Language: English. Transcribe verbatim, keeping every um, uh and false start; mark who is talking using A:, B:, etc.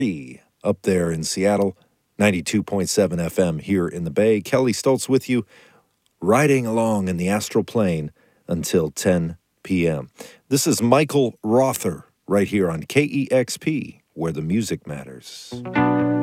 A: up there in Seattle, ninety-two point seven F M here in the Bay. Kelly Stoltz with you, riding along in the astral plane until ten p.m. This is Michael Rother right here on K E X P, where the music matters.